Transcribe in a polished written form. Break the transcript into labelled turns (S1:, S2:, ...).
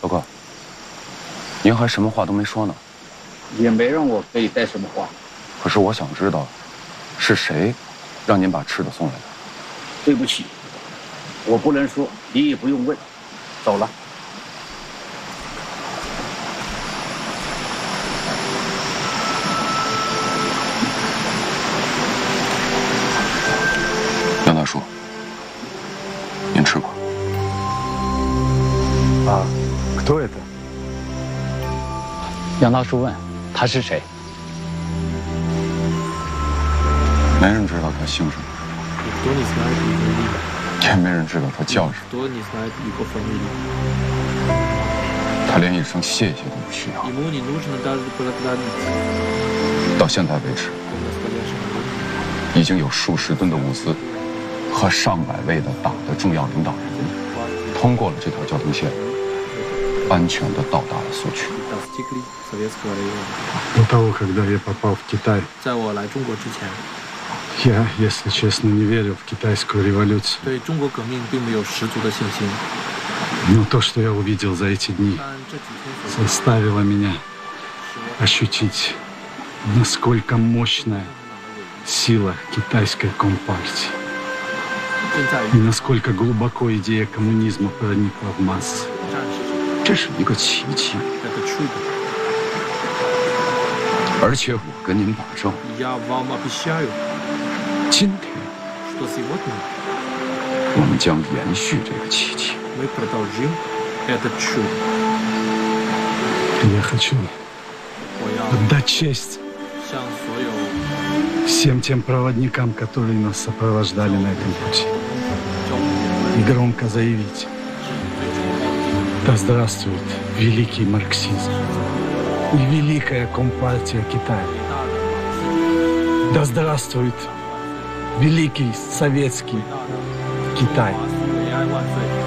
S1: 大哥，您还什么话都没说呢？
S2: 也没让我可以带什么话。
S1: 可是我想知道，是谁让您把吃的送来的？
S2: 对不起，我不能说，你也不用问。走了。
S1: 杨大叔，您吃过？
S3: 啊，кто это？
S2: 杨大叔问他是谁，
S1: 没人知道他姓什么，也没人知道他叫什么。他连一声谢谢都不需要。到现在为止，已经有数十吨的物资和上百位的党的重要领导人通过了这条交通线，安全地到达了苏区。
S3: До того, когда я попал в Китай,
S4: 在我来中国之前，
S3: я, если честно, не верил в китайскую революцию.
S4: 对中国革命并没有十足的信心。
S3: Но то, что я увидел за эти дни,
S4: 但这几天所
S3: заставило меня ощутить, насколько мощная сила китайской компартии
S4: 正在
S3: и
S4: 于
S3: насколько глубоко идея коммунизма проникла в массы.
S4: 战士
S1: 这是一个奇迹，
S4: это чудо.
S1: 而且我跟您保证，
S4: Я вам обещаю,
S1: 今天
S4: что сегодня
S1: 我们将延续这个奇迹。
S4: мы продолжим это чудо.
S3: Я хочу
S4: 我要
S3: отдать честь
S4: 向所有
S3: всем тем проводникам, которые нас сопровождали на этом пути,
S4: 教徒
S3: и громко заявить: да здравствует великий марксизм и великая компартия Китая. Да здравствует великий советский Китай.
S4: 伟岸万岁。